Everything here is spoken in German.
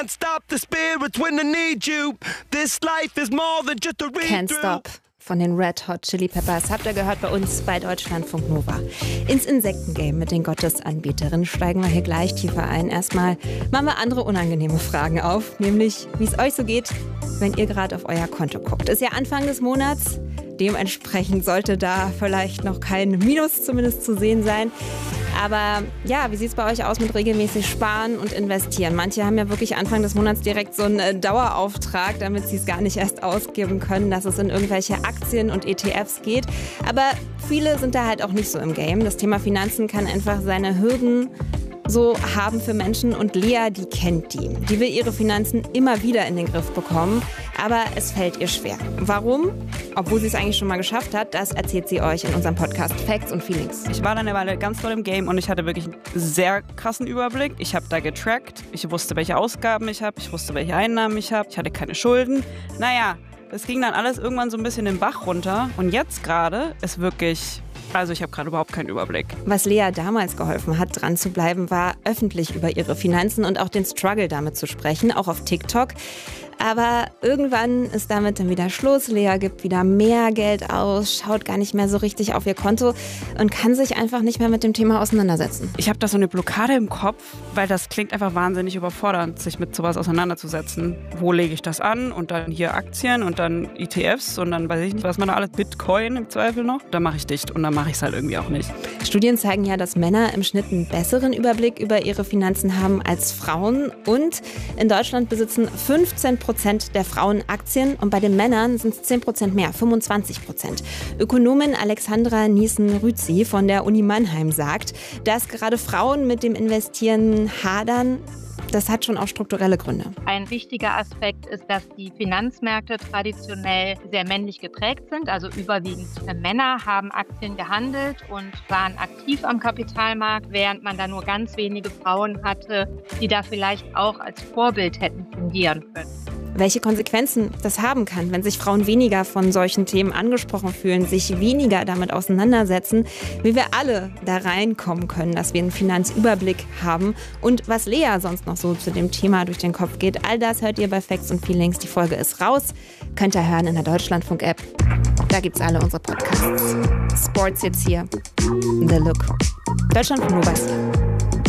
Stop the spirits when they need you. This life is more than just a read-through. Can't Stop von den Red Hot Chili Peppers habt ihr gehört bei uns bei Deutschlandfunk Nova. Ins Insektengame mit den Gottesanbieterinnen steigen wir hier gleich tiefer ein. Erstmal machen wir andere unangenehme Fragen auf, nämlich wie es euch so geht, wenn ihr gerade auf euer Konto guckt. Ist ja Anfang des Monats, dementsprechend sollte da vielleicht noch kein Minus zumindest zu sehen sein. Aber ja, wie sieht es bei euch aus mit regelmäßig sparen und investieren? Manche haben ja wirklich Anfang des Monats direkt so einen Dauerauftrag, damit sie es gar nicht erst ausgeben können, dass es in irgendwelche Aktien und ETFs geht. Aber viele sind da halt auch nicht so im Game. Das Thema Finanzen kann einfach seine Hürden so haben für Menschen und Lea, die kennt die. Die will ihre Finanzen immer wieder in den Griff bekommen, aber es fällt ihr schwer. Warum? Obwohl sie es eigentlich schon mal geschafft hat, das erzählt sie euch in unserem Podcast Facts und Feelings. Ich war dann eine Weile ganz doll im Game und ich hatte wirklich einen sehr krassen Überblick. Ich habe da getrackt, ich wusste, welche Ausgaben ich habe, ich wusste, welche Einnahmen ich habe, ich hatte keine Schulden. Naja, es ging dann alles irgendwann so ein bisschen den Bach runter und jetzt gerade ist wirklich... Also ich habe gerade überhaupt keinen Überblick. Was Lea damals geholfen hat, dran zu bleiben, war öffentlich über ihre Finanzen und auch den Struggle damit zu sprechen, auch auf TikTok. Aber irgendwann ist damit dann wieder Schluss. Lea gibt wieder mehr Geld aus, schaut gar nicht mehr so richtig auf ihr Konto und kann sich einfach nicht mehr mit dem Thema auseinandersetzen. Ich habe da so eine Blockade im Kopf, weil das klingt einfach wahnsinnig überfordernd, sich mit sowas auseinanderzusetzen. Wo lege ich das an? Und dann hier Aktien und dann ETFs und dann weiß ich nicht, was man da alles, Bitcoin im Zweifel noch. Dann mache ich dicht und dann mache ich es halt irgendwie auch nicht. Studien zeigen ja, dass Männer im Schnitt einen besseren Überblick über ihre Finanzen haben als Frauen. Und in Deutschland besitzen 15% der Frauen Aktien und bei den Männern sind es 10% mehr, 25%. Ökonomin Alexandra Niesen-Rüzi von der Uni Mannheim sagt, dass gerade Frauen mit dem Investieren hadern. Das hat schon auch strukturelle Gründe. Ein wichtiger Aspekt ist, dass die Finanzmärkte traditionell sehr männlich geprägt sind. Also überwiegend Männer haben Aktien gehandelt und waren aktiv am Kapitalmarkt, während man da nur ganz wenige Frauen hatte, die da vielleicht auch als Vorbild hätten fungieren können. Welche Konsequenzen das haben kann, wenn sich Frauen weniger von solchen Themen angesprochen fühlen, sich weniger damit auseinandersetzen, wie wir alle da reinkommen können, dass wir einen Finanzüberblick haben und was Lea sonst noch so zu dem Thema durch den Kopf geht. All das hört ihr bei Facts und Feelings. Die Folge ist raus. Könnt ihr hören in der Deutschlandfunk-App. Da gibt's alle unsere Podcasts. Sports jetzt hier. The Look. Deutschlandfunk Nova.